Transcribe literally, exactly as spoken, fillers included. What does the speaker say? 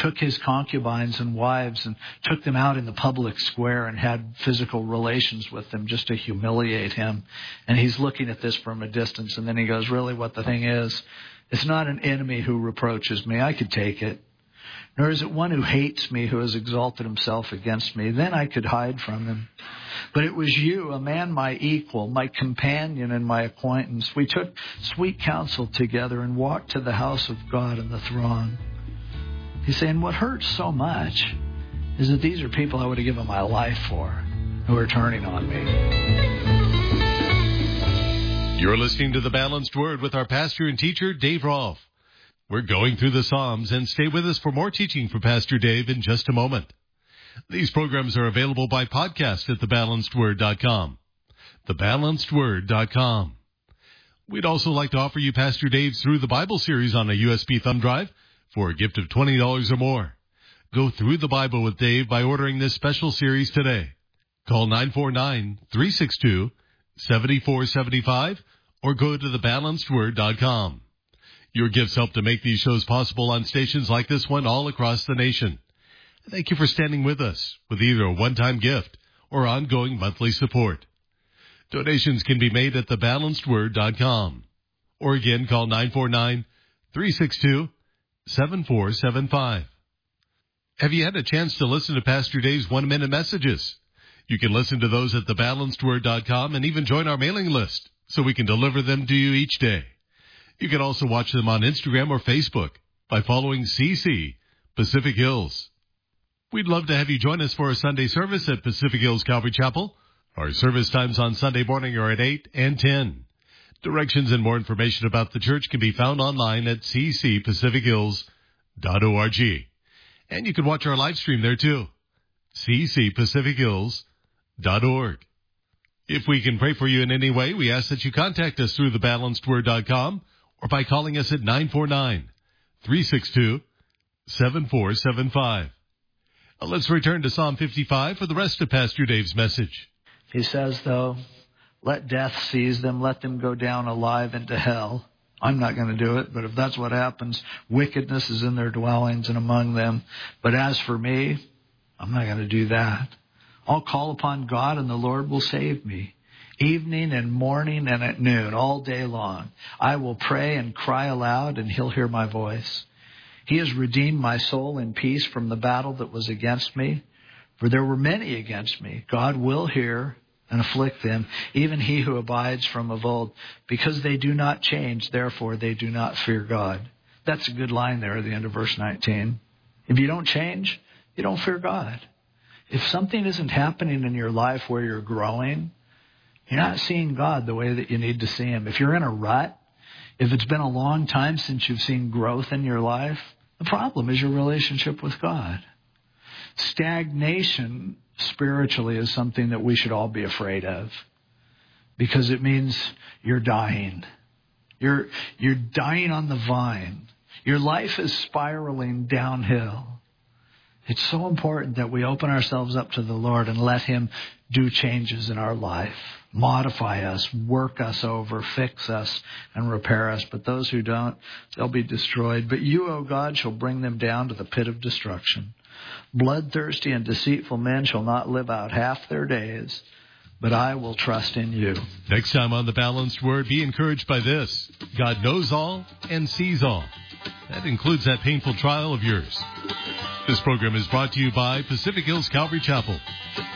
took his concubines and wives and took them out in the public square and had physical relations with them just to humiliate him. And he's looking at this from a distance. And then he goes, really what the thing is, it's not an enemy who reproaches me. I could take it. Nor is it one who hates me, who has exalted himself against me. Then I could hide from him. But it was you, a man my equal, my companion and my acquaintance. We took sweet counsel together and walked to the house of God in the throng. He's saying, what hurts so much is that these are people I would have given my life for, who are turning on me. You're listening to The Balanced Word with our pastor and teacher, Dave Rolfe. We're going through the Psalms, and stay with us for more teaching from Pastor Dave in just a moment. These programs are available by podcast at the balanced word dot com. the balanced word dot com. We'd also like to offer you Pastor Dave's Through the Bible series on a U S B thumb drive for a gift of twenty dollars or more. Go through the Bible with Dave by ordering this special series today. Call nine four nine, three six two, seven four seven five or go to the balanced word dot com. Your gifts help to make these shows possible on stations like this one all across the nation. Thank you for standing with us with either a one-time gift or ongoing monthly support. Donations can be made at the balanced word dot com. Or again, call nine four nine, three six two, seven four seven five. Have you had a chance to listen to Pastor Dave's one-minute messages? You can listen to those at the balanced word dot com and even join our mailing list so we can deliver them to you each day. You can also watch them on Instagram or Facebook by following C C Pacific Hills. We'd love to have you join us for a Sunday service at Pacific Hills Calvary Chapel. Our service times on Sunday morning are at eight and ten. Directions and more information about the church can be found online at c c pacific hills dot org. And you can watch our live stream there too, c c pacific hills dot org. If we can pray for you in any way, we ask that you contact us through the balanced word dot com or by calling us at nine four nine, three six two, seven four seven five. Now let's return to Psalm fifty-five for the rest of Pastor Dave's message. He says, though, let death seize them, let them go down alive into hell. I'm not going to do it, but if that's what happens, wickedness is in their dwellings and among them. But as for me, I'm not going to do that. I'll call upon God and the Lord will save me. Evening and morning and at noon, all day long, I will pray and cry aloud and he'll hear my voice. He has redeemed my soul in peace from the battle that was against me. For there were many against me. God will hear and afflict them, even he who abides from of old. Because they do not change, therefore they do not fear God. That's a good line there at the end of verse nineteen. If you don't change, you don't fear God. If something isn't happening in your life where you're growing, you're not seeing God the way that you need to see him. If you're in a rut, if it's been a long time since you've seen growth in your life, the problem is your relationship with God. Stagnation spiritually is something that we should all be afraid of because it means you're dying. You're, you're dying on the vine. Your life is spiraling downhill. It's so important that we open ourselves up to the Lord and let him do changes in our life, modify us, work us over, fix us, and repair us. But those who don't, they'll be destroyed. But you, O God, shall bring them down to the pit of destruction. Bloodthirsty and deceitful men shall not live out half their days, but I will trust in you. Next time on The Balanced Word, be encouraged by this. God knows all and sees all. That includes that painful trial of yours. This program is brought to you by Pacific Hills Calvary Chapel.